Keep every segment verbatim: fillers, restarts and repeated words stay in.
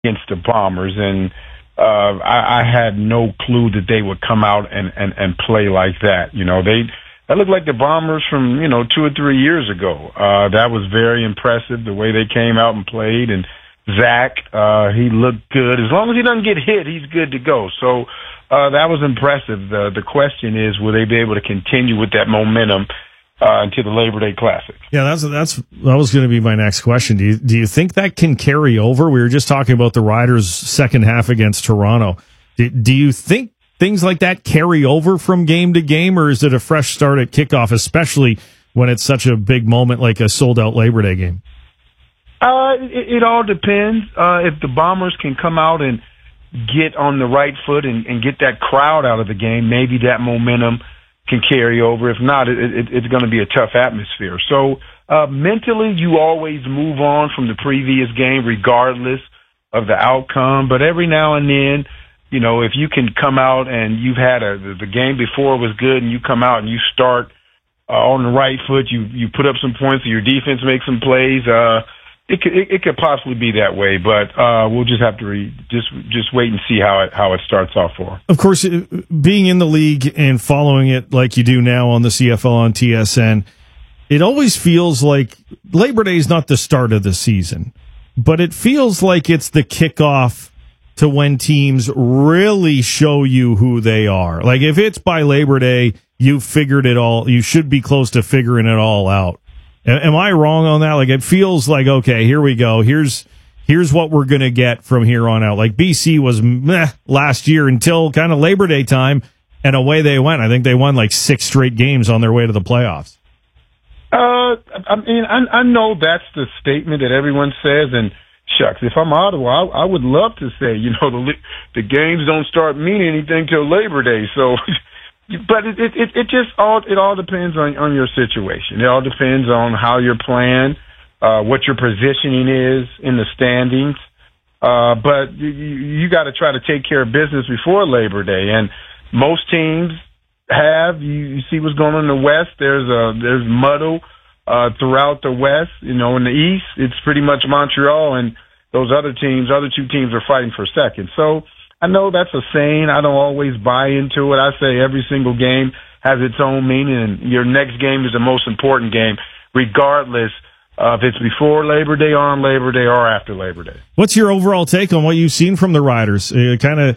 against the Bombers, and uh, I, I had no clue that they would come out and, and, and play like that. You know, they that looked like the Bombers from, you know, two or three years ago. Uh, that was very impressive, the way they came out and played. And Zach, uh, he looked good. As long as he doesn't get hit, he's good to go. So uh, that was impressive. The, the question is, will they be able to continue with that momentum Uh, into the Labor Day Classic? Yeah, that's that's that was going to be my next question. Do you do you think that can carry over? We were just talking about the Riders' second half against Toronto. Do, do you think things like that carry over from game to game, or is it a fresh start at kickoff, especially when it's such a big moment like a sold-out Labor Day game? Uh, it, it all depends. Uh, if the Bombers can come out and get on the right foot and, and get that crowd out of the game, maybe that momentum can carry over. If not, it, it, it's going to be a tough atmosphere. So uh, mentally, you always move on from the previous game regardless of the outcome. But every now and then, you know, if you can come out and you've had a the game before was good, and you come out and you start uh, on the right foot, you you put up some points, your defense makes some plays. Uh, it could it, it could possibly be that way, but uh, we'll just have to re- just just wait and see how it how it starts off for. Of course, being in the league and following it like you do now on the C F L on T S N, it always feels like Labor Day is not the start of the season, but it feels like it's the kickoff to when teams really show you who they are. Like if it's by Labor Day, you've figured it all. You should be close to figuring it all out. Am I wrong on that? Like it feels like, okay, here we go. Here's here's what we're going to get from here on out. Like B C was meh last year until kind of Labor Day time, and away they went. I think they won like six straight games on their way to the playoffs. Uh, I mean, I, I know that's the statement that everyone says, and shucks, if I'm Ottawa, I, I would love to say, you know, the the games don't start meaning anything till Labor Day. So, but it it it just all it all depends on on your situation. It all depends on how you're playing, uh, what your positioning is in the standings. Uh, but you, you got to try to take care of business before Labor Day, and most teams have. You, you see what's going on in the West. There's a there's muddle uh, throughout the West. You know, in the East, it's pretty much Montreal, and those other teams, other two teams, are fighting for second. So I know that's a saying. I don't always buy into it. I say every single game has its own meaning, and your next game is the most important game, regardless uh, if it's before Labor Day, on Labor Day, or after Labor Day. What's your overall take on what you've seen from the Riders? It kind of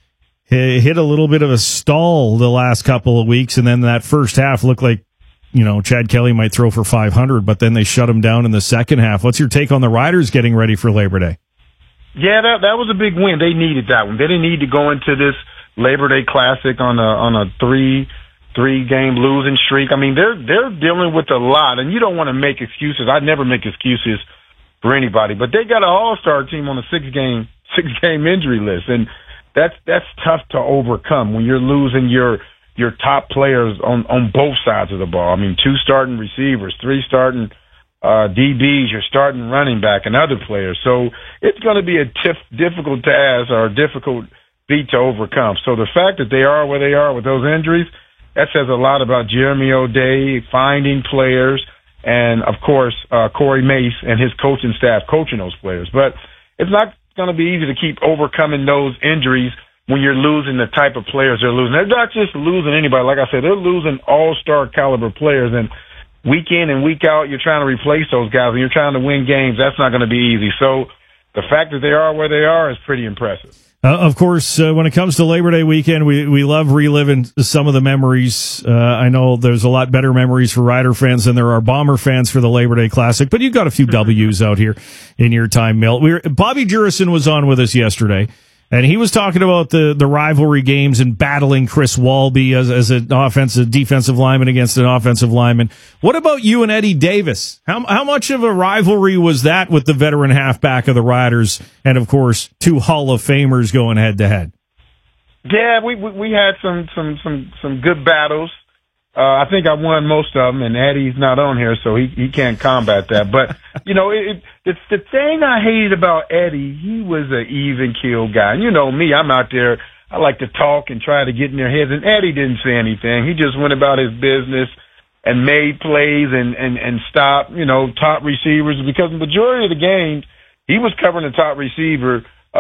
hit a little bit of a stall the last couple of weeks, and then that first half looked like, you know, Chad Kelly might throw for five hundred, but then they shut him down in the second half. What's your take on the Riders getting ready for Labor Day? Yeah, that that was a big win. They needed that one. They didn't need to go into this Labor Day Classic on a on a three three game losing streak. I mean, they're they're dealing with a lot, and you don't want to make excuses. I never make excuses for anybody, but they got an all-star team on a six game six game injury list, and that's that's tough to overcome when you're losing your your top players on on both sides of the ball. I mean, two starting receivers, three starting uh, D Bs, you're starting running back, and other players. So it's going to be a tif- difficult task or a difficult feat to overcome. So the fact that they are where they are with those injuries, that says a lot about Jeremy O'Day finding players, and of course uh, Corey Mace and his coaching staff coaching those players. But it's not going to be easy to keep overcoming those injuries when you're losing the type of players they're losing. They're not just losing anybody. Like I said, they're losing all-star caliber players, and week in and week out, you're trying to replace those guys, and you're trying to win games. That's not going to be easy. So the fact that they are where they are is pretty impressive. Uh, of course, uh, when it comes to Labor Day weekend, we, we love reliving some of the memories. Uh, I know there's a lot better memories for Rider fans than there are Bomber fans for the Labor Day Classic, but you've got a few W's out here in your time, Milt. We were, Bobby Jurison was on with us yesterday, and he was talking about the, the rivalry games and battling Chris Walby as, as an offensive, defensive lineman against an offensive lineman. What about you and Eddie Davis? How, how much of a rivalry was that with the veteran halfback of the Riders and, of course, two Hall of Famers going head-to-head? Yeah, we, we we had some some some some good battles. Uh, I think I won most of them, and Eddie's not on here, so he he can't combat that. But you know, it, it, it's the thing I hated about Eddie. He was an even keel guy. And you know me, I'm out there. I like to talk and try to get in their heads. And Eddie didn't say anything. He just went about his business and made plays and and and stopped, you know, top receivers, because the majority of the games he was covering the top receiver